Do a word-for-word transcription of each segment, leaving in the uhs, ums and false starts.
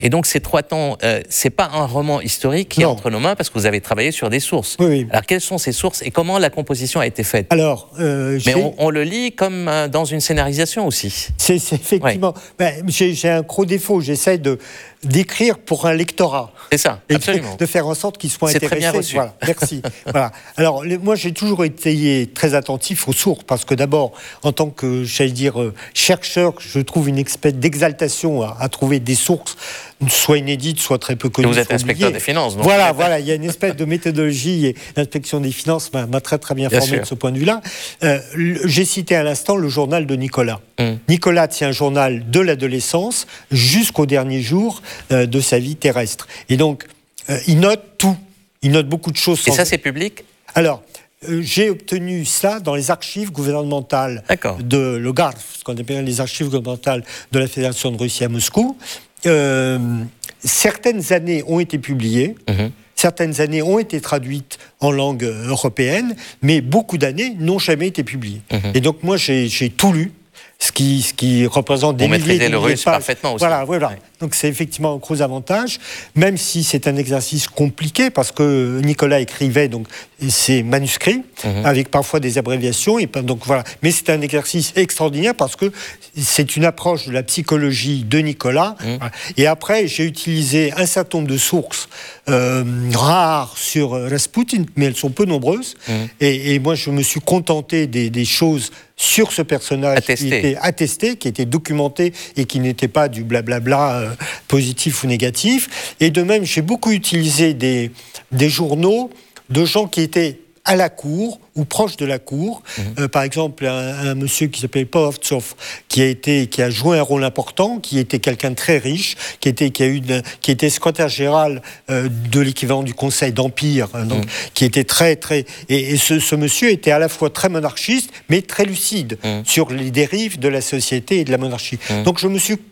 Et donc ces trois temps, euh, c'est pas un roman historique qui Non. est entre nos mains parce que vous avez travaillé sur des sources. Oui, oui. Alors quelles sont ces sources et comment la composition a été faite? Alors, euh, mais on, on le lit comme euh, dans une scénarisation aussi. C'est, c'est effectivement. Ouais. Ben, j'ai, j'ai un gros défaut. J'essaie de d'écrire pour un lectorat. C'est ça, et absolument. De, de faire en sorte qu'ils soient c'est intéressés. Très bien reçu. Voilà, merci. Voilà. Alors, les, moi, j'ai toujours été très attentif aux sources parce que d'abord, en tant que, j'allais dire, euh, chercheur, je trouve une espèce d'exaltation à, à trouver des sources, soit inédites, soit très peu connues. Vous êtes inspecteur oublier. des finances, donc. Voilà, voilà. Il y a une espèce de méthodologie et l'inspection des finances m'a, m'a très très bien, bien formé sûr. De ce point de vue-là. Euh, j'ai cité à l'instant le journal de Nicolas. Hum. Nicolas tient un journal de l'adolescence jusqu'au dernier jour euh, de sa vie terrestre. Et donc, euh, il note tout. Il note beaucoup de choses. Et ça, c'est public ? Alors, euh, j'ai obtenu ça dans les archives gouvernementales D'accord. de l'Ogarf, ce qu'on appelle les archives gouvernementales de la Fédération de Russie à Moscou. Euh, certaines années ont été publiées, mmh. certaines années ont été traduites en langue européenne, mais beaucoup d'années n'ont jamais été publiées. Mmh. Et donc moi, j'ai, j'ai tout lu. Ce qui, ce qui représente des Vous milliers, maîtrisez des le milliers russe de pages. parfaitement aussi. Voilà, voilà. Ouais. Donc c'est effectivement un gros avantage, même si c'est un exercice compliqué parce que Nicolas écrivait donc ses manuscrits mm-hmm. avec parfois des abréviations. Et donc voilà. Mais c'est un exercice extraordinaire parce que c'est une approche de la psychologie de Nicolas. Mm. Voilà. Et après, j'ai utilisé un certain nombre de sources euh, rares sur Rasputin, mais elles sont peu nombreuses. Mm. Et, et moi, je me suis contenté des, des choses sur ce personnage attesté. qui était attesté, qui était documenté et qui n'était pas du blablabla euh, positif ou négatif. Et de même, j'ai beaucoup utilisé des, des journaux de gens qui étaient à la cour ou proches de la cour. Mmh. Euh, par exemple, un, un monsieur qui s'appelle Polovtsov, qui a été, qui a joué un rôle important, qui était quelqu'un de très riche, qui était, qui a eu, de, qui était secrétaire général euh, de l'équivalent du Conseil d'Empire, hein, donc, mmh. qui était très, très, et, et ce, ce monsieur était à la fois très monarchiste, mais très lucide mmh. sur les dérives de la société et de la monarchie. Mmh. Donc, je me suis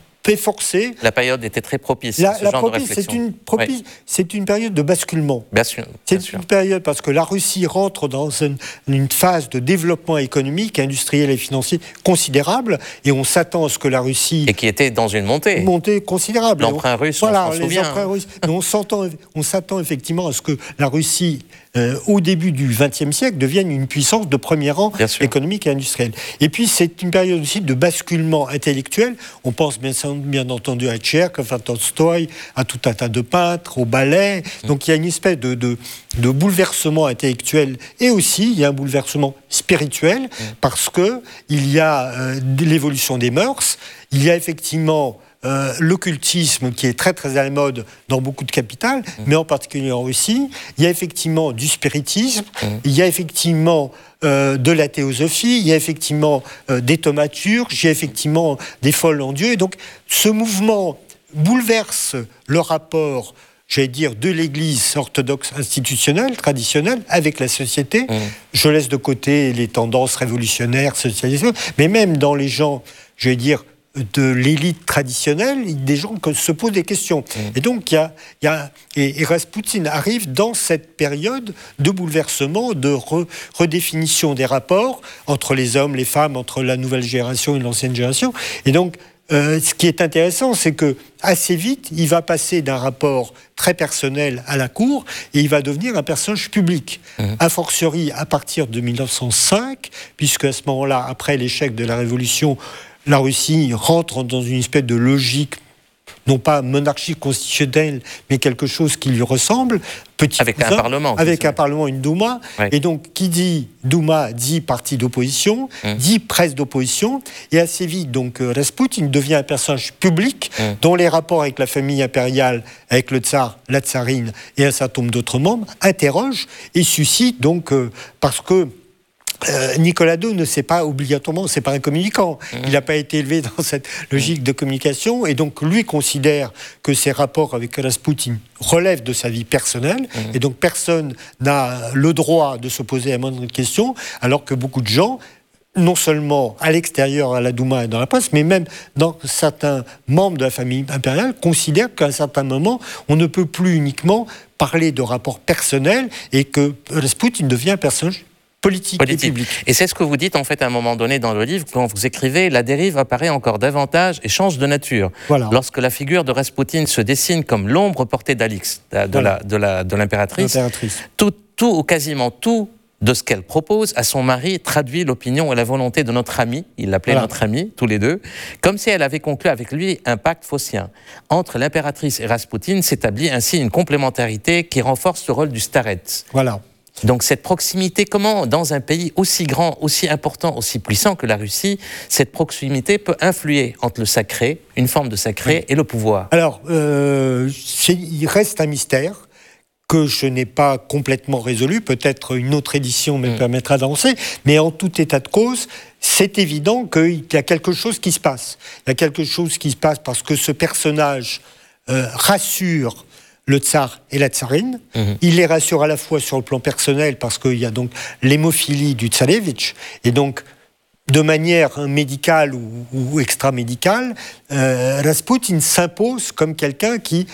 forcé. La période était très propice. La, ce la genre propice, de réflexion. c'est une propice, oui. c'est une période de basculement. Bien sûr. Bien c'est sûr. une période parce que la Russie rentre dans une, une phase de développement économique, industriel et financier considérable, et on s'attend à ce que la Russie et qui était dans une montée. Une montée considérable. L'emprunt russe, voilà, on s'en souvient. Les russes. Mais on s'entend, on s'attend effectivement à ce que la Russie, euh, au début du vingtième siècle, devienne une puissance de premier rang économique et industriel. Et puis c'est une période aussi de basculement intellectuel. On pense bien, bien entendu à Tcherkov, à Tolstoï, à tout un tas de peintres, au ballet. Donc il y a une espèce de, de, de bouleversement intellectuel et aussi il y a un bouleversement spirituel mmh. parce que il y a euh, l'évolution des mœurs, il y a effectivement euh, l'occultisme qui est très très à la mode dans beaucoup de capitales, mmh. mais en particulier en Russie. Il y a effectivement du spiritisme, mmh. il y a effectivement Euh, de la théosophie, il y a effectivement euh, des thaumaturges, il y a effectivement des folles en Dieu. Et donc, ce mouvement bouleverse le rapport, j'allais dire, de l'Église orthodoxe institutionnelle, traditionnelle, avec la société. Mmh. Je laisse de côté les tendances révolutionnaires, socialistes, mais même dans les gens, j'allais dire, de l'élite traditionnelle, des gens qui se posent des questions. Mmh. Et donc, il y a, y a et, et Rasputin arrive dans cette période de bouleversement, de re, redéfinition des rapports entre les hommes, les femmes, entre la nouvelle génération et l'ancienne génération. Et donc, euh, ce qui est intéressant, c'est que assez vite, il va passer d'un rapport très personnel à la cour et il va devenir un personnage public. Mmh. A fortiori, à partir de mille neuf cent cinq, puisque à ce moment-là, après l'échec de la Révolution, la Russie rentre dans une espèce de logique, non pas monarchie constitutionnelle, mais quelque chose qui lui ressemble. Petit avec cousin, un parlement. Avec un parlement, une Douma. Ouais. Et donc, qui dit Douma, dit parti d'opposition, mmh. dit presse d'opposition. Et assez vite, donc, euh, Rasputin devient un personnage public mmh. dont les rapports avec la famille impériale, avec le tsar, la tsarine et un certain nombre d'autres membres interrogent et suscitent, donc, euh, parce que Euh, Nicolas deux ne sait pas obligatoirement, c'est pas un communicant. Mmh. Il n'a pas été élevé dans cette logique mmh. de communication et donc lui considère que ses rapports avec Rasputin relèvent de sa vie personnelle mmh. et donc personne n'a le droit de se poser la moindre question, alors que beaucoup de gens, non seulement à l'extérieur, à la Douma et dans la presse, mais même dans certains membres de la famille impériale, considèrent qu'à un certain moment, on ne peut plus uniquement parler de rapports personnels et que Rasputin devient un personnage politique, politique. et publique. Et c'est ce que vous dites en fait à un moment donné dans le livre, quand vous écrivez « La dérive apparaît encore davantage et change de nature. Voilà. Lorsque la figure de Raspoutine se dessine comme l'ombre portée d'Alix, de, voilà. de, la, de l'impératrice, tout, tout ou quasiment tout de ce qu'elle propose à son mari traduit l'opinion et la volonté de notre ami, il l'appelait voilà. notre ami, tous les deux, comme si elle avait conclu avec lui un pacte phocéen. Entre l'impératrice et Raspoutine s'établit ainsi une complémentarité qui renforce le rôle du starets. Voilà. Donc cette proximité, comment dans un pays aussi grand, aussi important, aussi puissant que la Russie, cette proximité peut influer entre le sacré, une forme de sacré, oui. et le pouvoir? Alors, euh, il reste un mystère que je n'ai pas complètement résolu, peut-être une autre édition me mmh. permettra d'avancer, mais en tout état de cause, c'est évident qu'il y a quelque chose qui se passe. Il y a quelque chose qui se passe parce que ce personnage euh, rassure le tsar et la tsarine. Mmh. Il les rassure à la fois sur le plan personnel parce qu'il y a donc l'hémophilie du tsarevitch, et donc de manière médicale ou, ou extra-médicale, euh, Raspoutine s'impose comme quelqu'un qui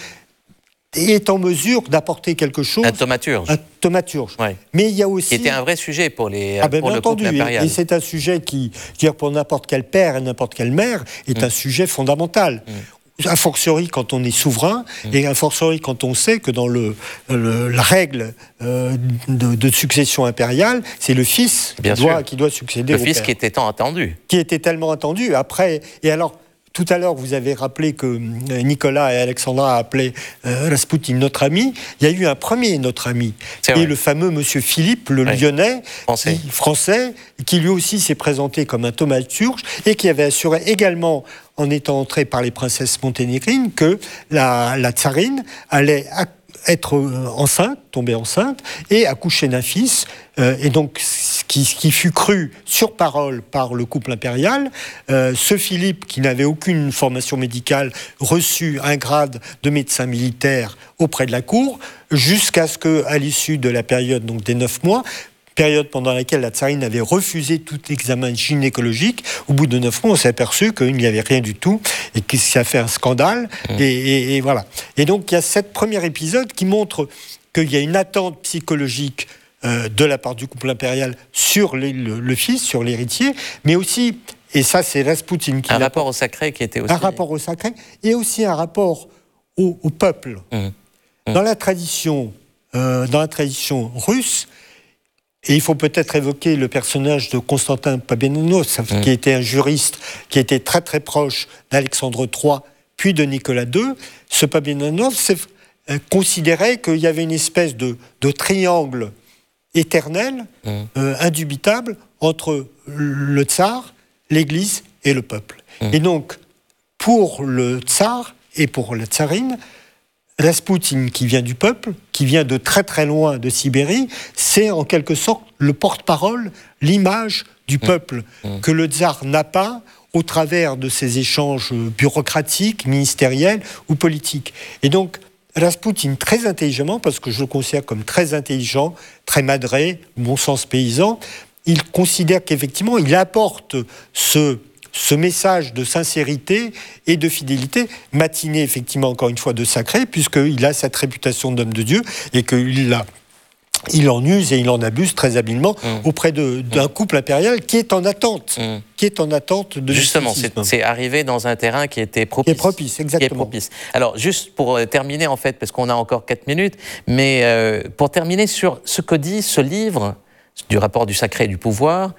est en mesure d'apporter quelque chose. Un thaumaturge. Un thaumaturge. Ouais. Mais il y a aussi... Qui était un vrai sujet pour, les, ah ben, pour bien le entendu. couple impérial. Et, et c'est un sujet qui, je veux dire, pour n'importe quel père et n'importe quelle mère, est mmh. un sujet fondamental. Mmh. A fortiori quand on est souverain, mmh. et a fortiori quand on sait que dans le, le, la règle euh, de, de succession impériale, c'est le fils qui doit, qui doit succéder le au fils père. qui était tant attendu. Qui était tellement attendu. Après, et alors, tout à l'heure, vous avez rappelé que Nicolas et Alexandra appelaient euh, Raspoutine notre ami. Il y a eu un premier notre ami, qui est le fameux monsieur Philippe, le oui. Lyonnais, français. Qui, français, qui lui aussi s'est présenté comme un thaumaturge et qui avait assuré également, en étant entré par les princesses monténégrines, que la, la tsarine allait être enceinte, tomber enceinte, et accoucher d'un fils. Euh, et donc, ce qui, ce qui fut cru sur parole par le couple impérial, euh, ce Philippe, qui n'avait aucune formation médicale, reçut un grade de médecin militaire auprès de la cour, jusqu'à ce qu'à l'issue de la période donc des neuf mois, période pendant laquelle la tsarine avait refusé tout examen gynécologique. Au bout de neuf mois, on s'est aperçu qu'il n'y avait rien du tout et que ça a fait un scandale. Mmh. Et, et, et voilà. Et donc, il y a ce premier épisode qui montre qu'il y a une attente psychologique euh, de la part du couple impérial sur les, le, le fils, sur l'héritier, mais aussi, et ça c'est Raspoutine qui... Un rapport au sacré qui était aussi... Un rapport au sacré, et aussi un rapport au, au peuple. Mmh. Mmh. Dans la tradition, euh, dans la tradition russe, et il faut peut-être évoquer le personnage de Constantin Pabianos, mmh. qui était un juriste, qui était très très proche d'Alexandre trois, puis de Nicolas deux. Ce Pabianos euh, considérait qu'il y avait une espèce de, de triangle éternel, mmh. euh, indubitable, entre le tsar, l'Église et le peuple. Mmh. Et donc, pour le tsar et pour la tsarine, Raspoutine, qui vient du peuple, qui vient de très très loin de Sibérie, c'est en quelque sorte le porte-parole, l'image du peuple, mmh. que le tsar n'a pas au travers de ses échanges bureaucratiques, ministériels ou politiques. Et donc, Raspoutine, très intelligemment, parce que je le considère comme très intelligent, très madré, bon sens paysan, il considère qu'effectivement, il apporte ce... ce message de sincérité et de fidélité, matiné effectivement encore une fois de sacré, puisqu'il a cette réputation d'homme de Dieu et qu'il a, il en use et il en abuse très habilement mmh. auprès de, d'un couple impérial qui est en attente, mmh. qui est en attente de justement, c'est, c'est arrivé dans un terrain qui était propice. Qui est propice, exactement. Qui est propice. Alors, juste pour terminer en fait, parce qu'on a encore quatre minutes, mais euh, pour terminer sur ce que dit ce livre du rapport du sacré et du pouvoir,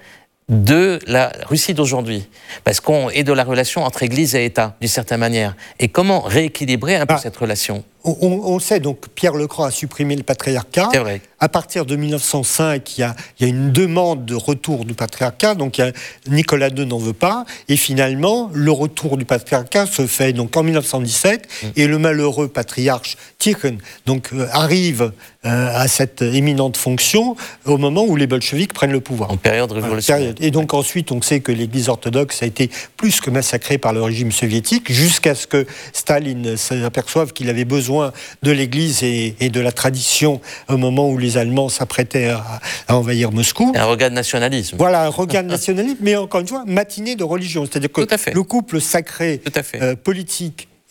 de la Russie d'aujourd'hui, parce qu'on est de la relation entre Église et État, d'une certaine manière. Et comment rééquilibrer un peu ah, cette relation ? on, on sait, donc, Pierre Lecran a supprimé le patriarcat. C'est vrai. À partir de mille neuf cent cinq, il y a, il y a une demande de retour du patriarcat, donc il y a, Nicolas deux n'en veut pas, et finalement, le retour du patriarcat se fait donc en mille neuf cent dix-sept, mmh. et le malheureux patriarche Tikhon donc, euh, arrive euh, à cette éminente fonction au moment où les bolcheviks prennent le pouvoir. En période révolutionnaire. Et donc ensuite, on sait que l'Église orthodoxe a été plus que massacrée par le régime soviétique, jusqu'à ce que Staline s'aperçoive qu'il avait besoin de l'Église et, et de la tradition au moment où les Allemands s'apprêtaient à, à envahir Moscou. Un regard de nationalisme. Voilà, un regard de nationalisme, mais encore une fois, matiné de religion. C'est-à-dire que le couple sacré, euh, politique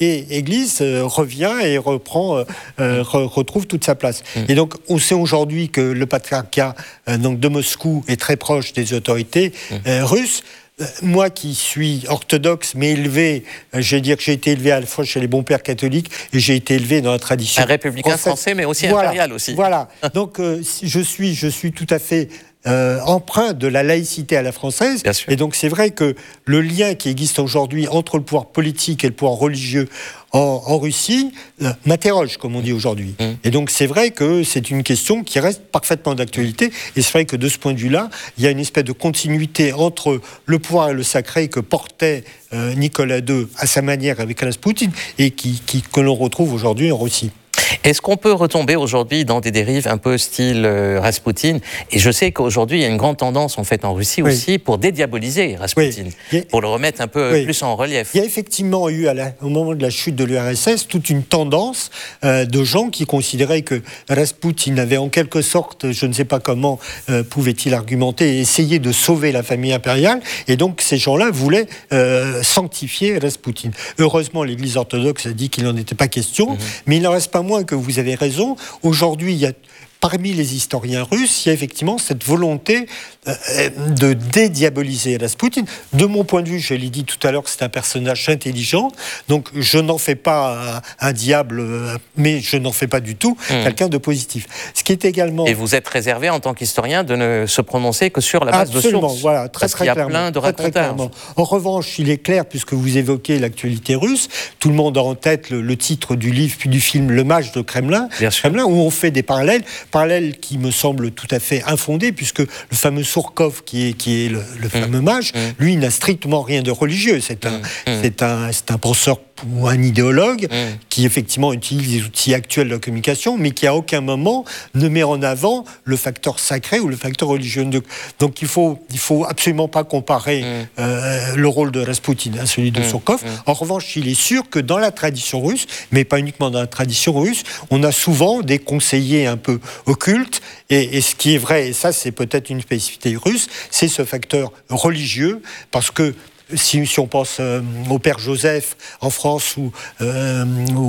et Église euh, revient et reprend, euh, euh, re, retrouve toute sa place. Mmh. Et donc, on sait aujourd'hui que le patriarcat euh, donc de Moscou est très proche des autorités mmh. euh, russes. Moi qui suis orthodoxe, mais élevé, je vais dire que j'ai été élevé à la fois chez les bons pères catholiques et j'ai été élevé dans la tradition. Un républicain français, français mais aussi voilà, impérial aussi. Voilà. Donc euh, je suis, je suis tout à fait euh, empreint de la laïcité à la française. Et donc c'est vrai que le lien qui existe aujourd'hui entre le pouvoir politique et le pouvoir religieux en, en Russie euh, m'interroge, comme on dit aujourd'hui. Mmh. Et donc c'est vrai que c'est une question qui reste parfaitement d'actualité. Et c'est vrai que de ce point de vue-là, il y a une espèce de continuité entre le pouvoir et le sacré que portait euh, Nicolas deux à sa manière avec Rasputin et qui, qui, que l'on retrouve aujourd'hui en Russie. Est-ce qu'on peut retomber aujourd'hui dans des dérives un peu style euh, Rasputin? Et je sais qu'aujourd'hui, il y a une grande tendance en fait en Russie oui. aussi pour dédiaboliser Rasputin, oui. a... pour le remettre un peu oui. plus en relief. Il y a effectivement eu, à la, au moment de la chute de l'U R S S, toute une tendance euh, de gens qui considéraient que Rasputin avait en quelque sorte, je ne sais pas comment euh, pouvait-il argumenter, essayer de sauver la famille impériale. Et donc ces gens-là voulaient euh, sanctifier Rasputin. Heureusement, l'Église orthodoxe a dit qu'il n'en était pas question, mmh. mais il n'en reste pas moins que vous avez raison. Aujourd'hui, il y a parmi les historiens russes, il y a effectivement cette volonté euh, de dédiaboliser Rasputin. De mon point de vue, je l'ai dit tout à l'heure, c'est un personnage intelligent, donc je n'en fais pas un, un diable, mais je n'en fais pas du tout mmh. quelqu'un de positif. Ce qui est également... Et vous êtes réservé en tant qu'historien de ne se prononcer que sur la base Absolument, de sources. Voilà, très, parce très qu'il y a clairement, plein de racontages. En revanche, il est clair, puisque vous évoquez l'actualité russe, tout le monde a en tête le, le titre du livre puis du film Le Mage de Kremlin, Kremlin, où on fait des parallèles, parallèles qui me semblent tout à fait infondés, puisque le fameux Surkov, qui est, qui est le, le mmh. fameux mage, mmh. lui n'a strictement rien de religieux. C'est un, mmh. c'est un, c'est un penseur ou un idéologue mmh. qui effectivement utilise les outils actuels de la communication, mais qui à aucun moment ne met en avant le facteur sacré ou le facteur religieux. Donc il faut, il faut absolument pas comparer mmh. euh, le rôle de Rasputin à celui de mmh. Surkov. Mmh. En revanche, il est sûr que dans la tradition russe, mais pas uniquement dans la tradition russe, on a souvent des conseillers un peu occultes, et, et ce qui est vrai, et ça c'est peut-être une spécificité russe, c'est ce facteur religieux, parce que Si, si on pense euh, au père Joseph en France ou, euh,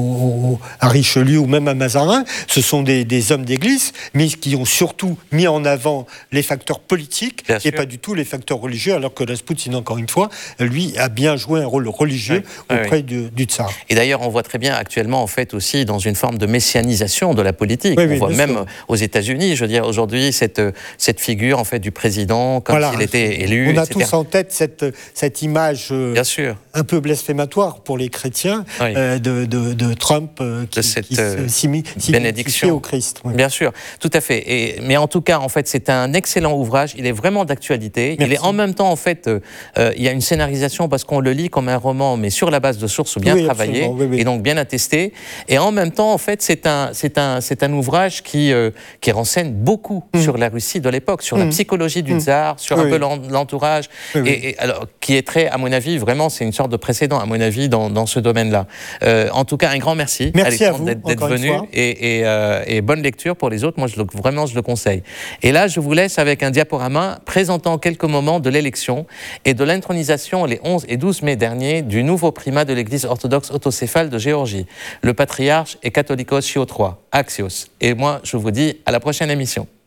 ou à Richelieu ou même à Mazarin, ce sont des, des hommes d'église, mais qui ont surtout mis en avant les facteurs politiques bien et sûr. Pas du tout les facteurs religieux, alors que Rasputin, encore une fois, lui a bien joué un rôle religieux oui, auprès oui. Du, du tsar. Et d'ailleurs, on voit très bien actuellement, en fait, aussi dans une forme de messianisation de la politique. Oui, on oui, voit même sûr. Aux États-Unis, je veux dire, aujourd'hui, cette, cette figure en fait du président, comme voilà. s'il était élu. On a et cetera. tous en tête cette, cette image image euh, Bien sûr. un peu blasphématoire pour les chrétiens oui. euh, de, de, de Trump euh, qui, de cette qui se bénédiction au Christ. Oui. Bien sûr, tout à fait. Et, mais en tout cas, en fait, c'est un excellent ouvrage. Il est vraiment d'actualité. Il est en même temps, en fait, euh, euh, il y a une scénarisation parce qu'on le lit comme un roman, mais sur la base de sources bien oui, travaillées oui, oui. et donc bien attestées. Et en même temps, en fait, c'est un, c'est un, c'est un ouvrage qui, euh, qui renseigne beaucoup mm. sur la Russie de l'époque, sur mm. la psychologie du tsar, mm. sur oui, un peu oui. l'entourage, oui, oui. Et, et alors qui est très, à mon avis, vraiment, c'est une sorte de précédent, à mon avis, dans, dans ce domaine-là. Euh, en tout cas, un grand merci, merci Alexandre, d'être, d'être venu et, et, euh, et bonne lecture pour les autres. Moi, je le, vraiment, je le conseille. Et là, je vous laisse avec un diaporama présentant quelques moments de l'élection et de l'intronisation les onze et douze mai dernier du nouveau primat de l'Église orthodoxe autocéphale de Géorgie. Le patriarche est Catholicos Chio trois, Axios. Et moi, je vous dis à la prochaine émission.